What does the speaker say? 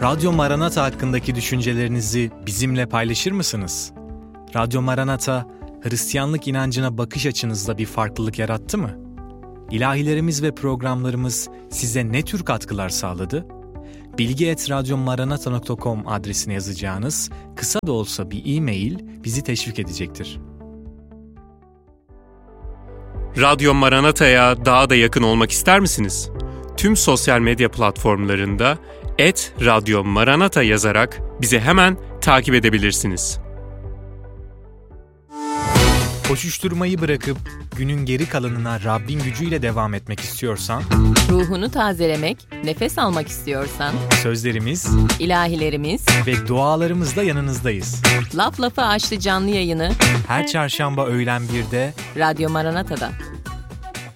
Radyo Maranata hakkındaki düşüncelerinizi bizimle paylaşır mısınız? Radyo Maranata, Hristiyanlık inancına bakış açınızda bir farklılık yarattı mı? İlahilerimiz ve programlarımız size ne tür katkılar sağladı? bilgi@radyomaranata.com adresine yazacağınız kısa da olsa bir e-mail bizi teşvik edecektir. Radyo Maranata'ya daha da yakın olmak ister misiniz? Tüm sosyal medya platformlarında @Radyo Maranata yazarak bizi hemen takip edebilirsiniz. Koşuşturmayı bırakıp günün geri kalanına Rabbin gücüyle devam etmek istiyorsan, ruhunu tazelemek, nefes almak istiyorsan, sözlerimiz, ilahilerimiz ve dualarımızla yanınızdayız. Laf Lafı Açtı canlı yayını Her çarşamba öğlen 1'de Radyo Maranata'da.